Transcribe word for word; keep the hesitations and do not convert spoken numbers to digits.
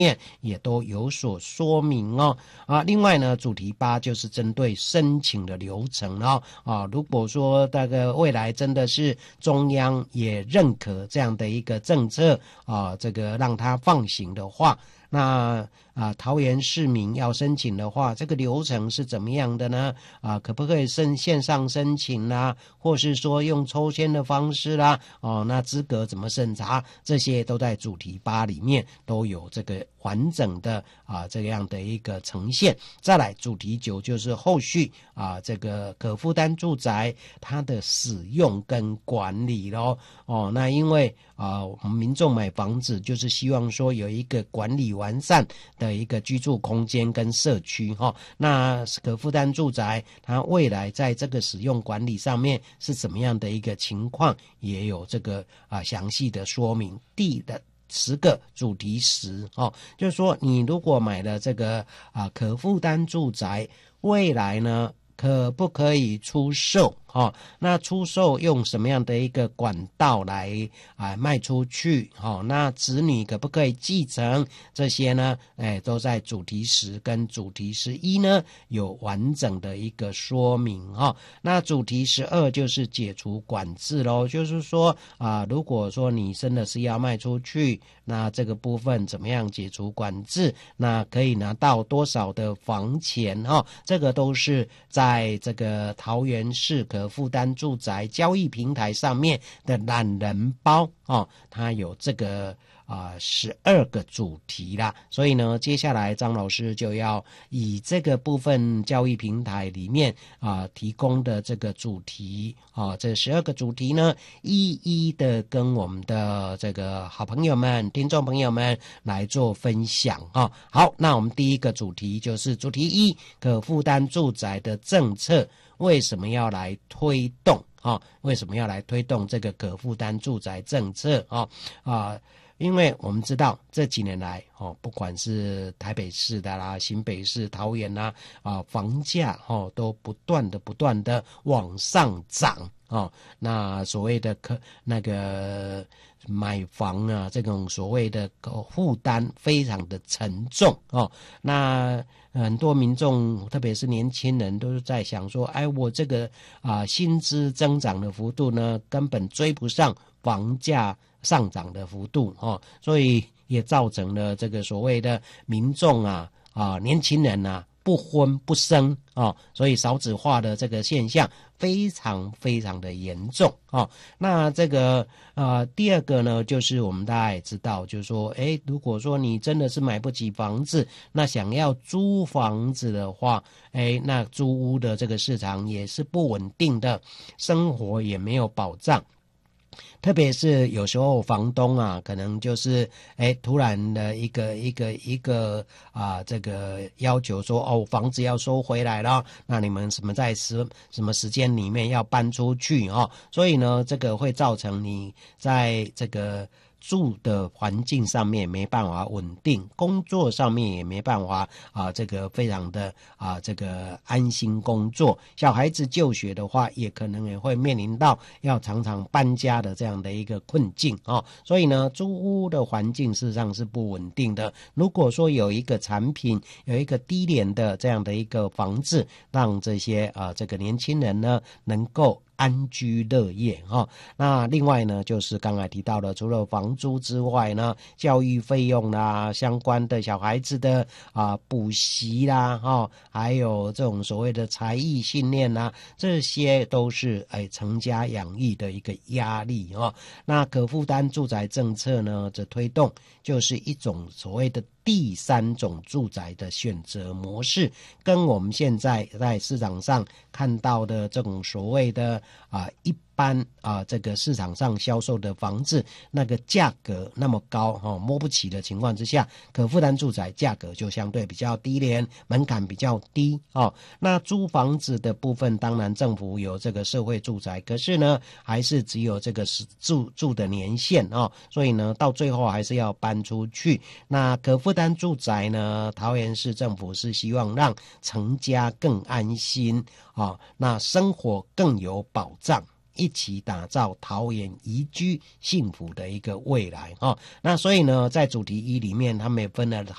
面也都有所说明哦。啊，另外呢，主题八就是针对申请的流程哦。啊，如果说那个未来真的是中央也认可这样的一个政策啊，这个让它放行的话，那啊，桃园市民要申请的话，这个流程是怎么样的呢？啊，可不可以申线上申请啦，或是说用抽签的方式啦？哦，那资格怎么审查？这些都在主题八里面都有这个完整的啊这样的一个呈现。再来，主题九就是后续啊这个可负担住宅它的使用跟管理咯。哦，那因为啊我们民众买房子就是希望说有一个管理完善的一个居住空间跟社区哈、哦，那可负担住宅它未来在这个使用管理上面是怎么样的一个情况，也有这个啊详细的说明。第的十个主题十哦，就是说你如果买了这个啊可负担住宅，未来呢可不可以出售？哦，那出售用什么样的一个管道来啊卖出去？哦，那子女可不可以继承？这些呢，哎，都在主题十跟主题十一呢有完整的一个说明哈、哦。那主题十二就是解除管制咯，就是说啊，如果说你真的是要卖出去，那这个部分怎么样解除管制？那可以拿到多少的房钱？哈、哦，这个都是在这个桃园市可负担住宅交易平台上面的懒人包哦，它有这个啊十二个主题啦，所以呢，接下来张老师就要以这个部分交易平台里面啊提供的这个主题啊，这十二个主题呢，一一的跟我们的这个好朋友们、听众朋友们来做分享啊。好，那我们第一个主题就是主题一，可负担住宅的政策。为什么要来推动啊？为什么要来推动这个可负担住宅政策啊？啊，因为我们知道这几年来哦，不管是台北市的啦、新北市、桃园啦啊，房价哦都不断的、不断的往上涨哦。那所谓的可那个买房啊，这种所谓的负担非常的沉重哦。那很多民众，特别是年轻人，都是在想说，哎，我这个啊薪资增长的幅度呢，根本追不上房价上涨的幅度哦，所以也造成了这个所谓的民众啊啊年轻人啊不婚不生哦，所以少子化的这个现象非常非常的严重哦。那这个呃第二个呢，就是我们大家也知道，就是说，哎，如果说你真的是买不起房子，那想要租房子的话，哎，那租屋的这个市场也是不稳定的，生活也没有保障。特别是有时候房东啊，可能就是哎突然的一个一个一个啊这个要求说哦房子要收回来了，那你们什么在时什么时间里面要搬出去哦，所以呢这个会造成你在这个住的环境上面没办法稳定，工作上面也没办法啊，这个非常的啊，这个安心工作。小孩子就学的话，也可能也会面临到要常常搬家的这样的一个困境啊。所以呢，租屋的环境事实上是不稳定的。如果说有一个产品，有一个低廉的这样的一个房子，让这些啊这个年轻人呢能够安居乐业哈、哦。那另外呢，就是刚才提到的，除了房租之外呢，教育费用啦，相关的小孩子的啊补习啦，哈、哦，还有这种所谓的才艺训练啦，这些都是哎成家养育的一个压力哦。那可负担住宅政策呢的推动，就是一种所谓的第三种住宅的选择模式，跟我们现在在市场上看到的这种所谓的啊一般啊这个市场上销售的房子那个价格那么高哦，摸不起的情况之下，可负担住宅价格就相对比较低廉，门槛比较低哦。那租房子的部分，当然政府有这个社会住宅，可是呢还是只有这个住住的年限哦，所以呢到最后还是要搬出去。那可负担住宅呢，桃园市政府是希望让成家更安心啊、哦，那生活更有保障。 一起打造桃园宜居幸福的一个未来啊。那所以呢，在主题一里面，他们也分了